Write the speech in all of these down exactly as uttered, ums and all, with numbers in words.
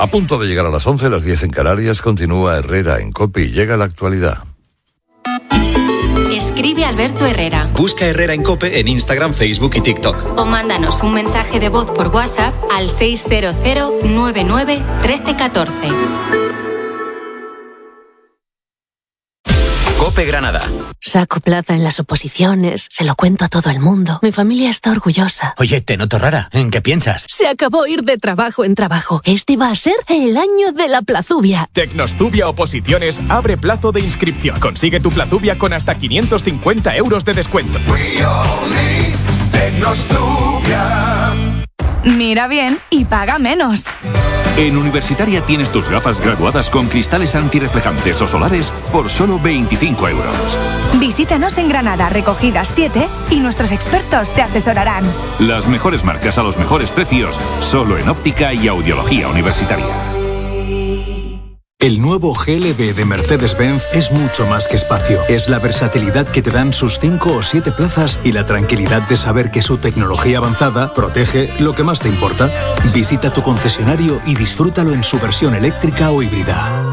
A punto de llegar a las once, las diez en Canarias, continúa Herrera en COPE y llega la actualidad. Escribe Alberto Herrera. Busca Herrera en COPE en Instagram, Facebook y TikTok. O mándanos un mensaje de voz por WhatsApp al seis cero cero nueve nueve uno tres uno cuatro. COPE Granada. Saco plaza en las oposiciones, se lo cuento a todo el mundo. Mi familia está orgullosa. Oye, te noto rara. ¿En qué piensas? Se acabó ir de trabajo en trabajo. Este va a ser el año de la plazubia. Tecnostubia Oposiciones abre plazo de inscripción. Consigue tu plazubia con hasta quinientos cincuenta euros de descuento. Tecnostubia. Mira bien y paga menos. En Universitaria tienes tus gafas graduadas con cristales antirreflejantes o solares por solo veinticinco euros. Visítanos en Granada, Recogidas siete, y nuestros expertos te asesorarán. Las mejores marcas a los mejores precios, solo en óptica y audiología universitaria. El nuevo G L B de Mercedes-Benz es mucho más que espacio. Es la versatilidad que te dan sus cinco o siete plazas y la tranquilidad de saber que su tecnología avanzada protege lo que más te importa. Visita tu concesionario y disfrútalo en su versión eléctrica o híbrida.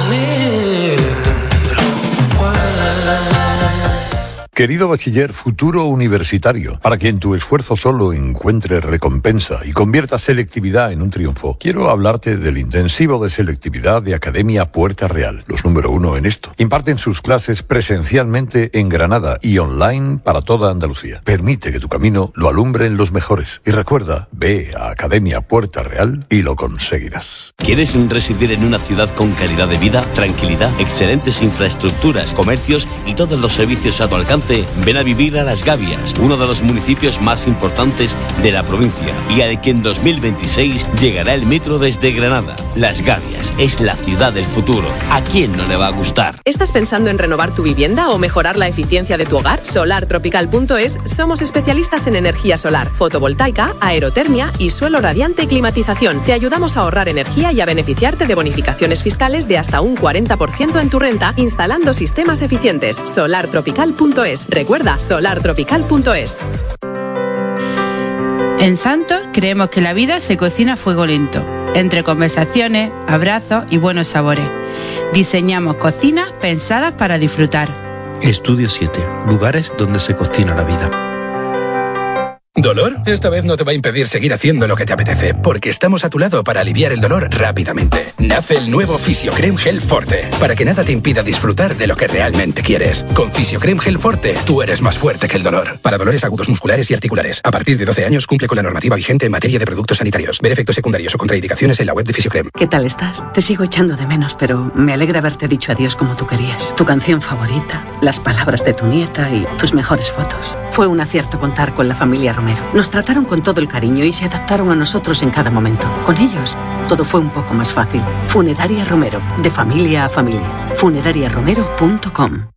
Querido bachiller, futuro universitario, para quien tu esfuerzo solo encuentre recompensa y convierta selectividad en un triunfo, quiero hablarte del intensivo de selectividad de Academia Puerta Real, los número uno en esto. Imparten sus clases presencialmente en Granada y online para toda Andalucía. Permite que tu camino lo alumbren los mejores. Y recuerda, ve a Academia Puerta Real y lo conseguirás. ¿Quieres residir en una ciudad con calidad de vida, tranquilidad, excelentes infraestructuras, comercios y todos los servicios a tu alcance? Ven a vivir a Las Gavias, uno de los municipios más importantes de la provincia y al que en dos mil veintiséis llegará el metro desde Granada. Las Gavias es la ciudad del futuro. ¿A quién no le va a gustar? ¿Estás pensando en renovar tu vivienda o mejorar la eficiencia de tu hogar? solar tropical punto es somos especialistas en energía solar, fotovoltaica, aerotermia y suelo radiante y climatización. Te ayudamos a ahorrar energía y a beneficiarte de bonificaciones fiscales de hasta un cuarenta por ciento en tu renta instalando sistemas eficientes. solar tropical punto es. Recuerda, solar tropical punto es. En Santos creemos que la vida se cocina a fuego lento, entre conversaciones, abrazos y buenos sabores. Diseñamos cocinas pensadas para disfrutar. Estudio siete. Lugares donde se cocina la vida. ¿Dolor? Esta vez no te va a impedir seguir haciendo lo que te apetece, porque estamos a tu lado para aliviar el dolor rápidamente. Nace el nuevo Fisiocrem Gel Forte, para que nada te impida disfrutar de lo que realmente quieres. Con Fisiocrem Gel Forte, tú eres más fuerte que el dolor. Para dolores agudos musculares y articulares. A partir de doce años cumple con la normativa vigente en materia de productos sanitarios. Ver efectos secundarios o contraindicaciones en la web de Fisiocrem. ¿Qué tal estás? Te sigo echando de menos, pero me alegra haberte dicho adiós como tú querías. Tu canción favorita, las palabras de tu nieta y tus mejores fotos. Fue un acierto contar con la familia Romero. Nos trataron con todo el cariño y se adaptaron a nosotros en cada momento. Con ellos, todo fue un poco más fácil. Funeraria Romero, de familia a familia. funeraria romero punto com.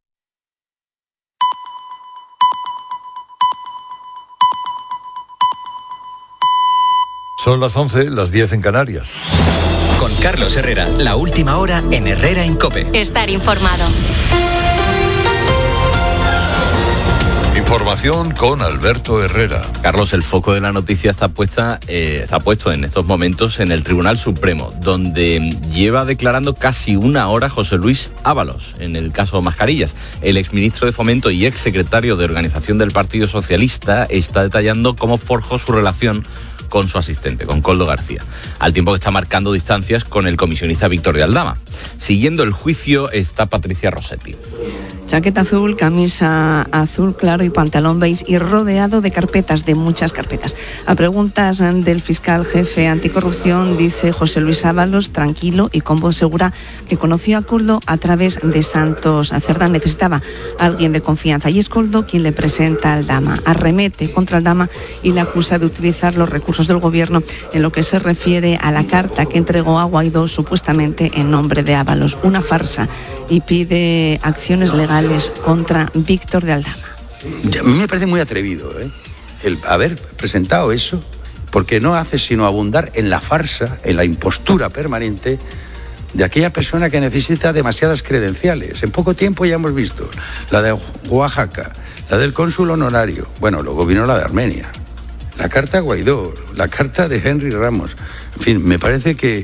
Son las once, las diez en Canarias. Con Carlos Herrera, la última hora en Herrera en COPE. Estar informado. Información con Alberto Herrera. Carlos, el foco de la noticia está puesta, eh, está puesto en estos momentos en el Tribunal Supremo, donde lleva declarando casi una hora José Luis Ábalos en el caso Mascarillas. El exministro de Fomento y exsecretario de Organización del Partido Socialista está detallando cómo forjó su relación con su asistente, con Koldo García, al tiempo que está marcando distancias con el comisionista Víctor de Aldama. Siguiendo el juicio está Patricia Rossetti. Chaqueta azul, camisa azul claro y pantalón beige y rodeado de carpetas, de muchas carpetas. A preguntas del fiscal jefe anticorrupción, dice José Luis Ábalos, tranquilo y con voz segura, que conoció a Koldo a través de Santos Cerdán. Necesitaba a alguien de confianza y es Koldo quien le presenta a Aldama. Arremete contra Aldama y le acusa de utilizar los recursos del gobierno en lo que se refiere a la carta que entregó a Guaidó supuestamente en nombre de Ábalos. Una farsa, y pide acciones legales contra Víctor de Aldama. A mí me parece muy atrevido, ¿eh? el haber presentado eso, porque no hace sino abundar en la farsa, en la impostura permanente de aquella persona que necesita demasiadas credenciales. En poco tiempo ya hemos visto la de Oaxaca, la del cónsul honorario, bueno, luego vino la de Armenia, la carta a Guaidó, la carta de Henry Ramos. En fin, me parece que,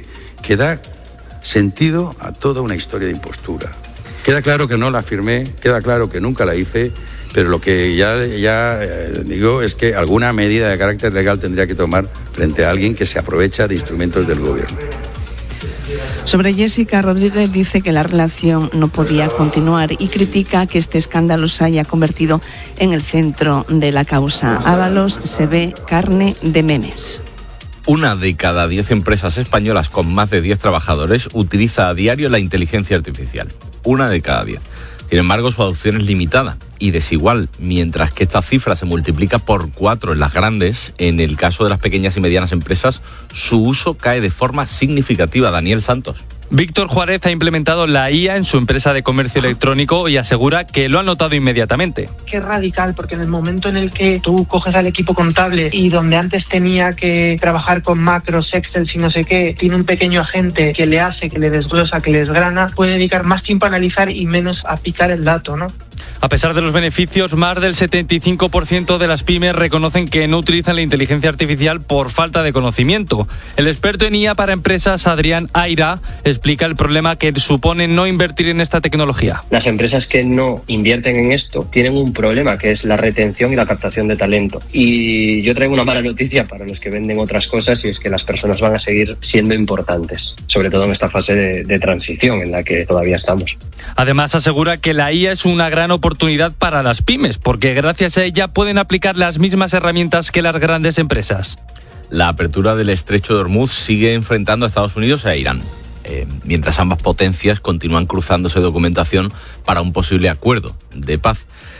que da sentido a toda una historia de impostura. Queda claro que no la firmé, queda claro que nunca la hice, pero lo que ya, ya eh, digo es que alguna medida de carácter legal tendría que tomar frente a alguien que se aprovecha de instrumentos del gobierno. Sobre Jessica Rodríguez dice que la relación no podía continuar y critica que este escándalo se haya convertido en el centro de la causa. Ábalos se ve carne de memes. Una de cada diez empresas españolas con más de diez trabajadores utiliza a diario la inteligencia artificial. Una de cada diez. Sin embargo, su adopción es limitada y desigual, mientras que esta cifra se multiplica por cuatro en las grandes. En el caso de las pequeñas y medianas empresas, su uso cae de forma significativa. Daniel Santos. Víctor Juárez ha implementado la I A en su empresa de comercio electrónico y asegura que lo ha notado inmediatamente. Qué radical, porque en el momento en el que tú coges al equipo contable y donde antes tenía que trabajar con macros, Excel y no sé qué, tiene un pequeño agente que le hace, que le desglosa, que le desgrana, puede dedicar más tiempo a analizar y menos a picar el dato, ¿no? A pesar de los beneficios, más del setenta y cinco por ciento de las pymes reconocen que no utilizan la inteligencia artificial por falta de conocimiento. El experto en I A para empresas, Adrián Aira, explica el problema que supone no invertir en esta tecnología. Las empresas que no invierten en esto tienen un problema, que es la retención y la captación de talento. Y yo traigo una mala noticia para los que venden otras cosas, y es que las personas van a seguir siendo importantes, sobre todo en esta fase de, de transición en la que todavía estamos. Además, asegura que la I A es una gran oportunidad para las pymes, porque gracias a ella pueden aplicar las mismas herramientas que las grandes empresas. La apertura del estrecho de Hormuz sigue enfrentando a Estados Unidos e a Irán, eh, mientras ambas potencias continúan cruzándose documentación para un posible acuerdo de paz.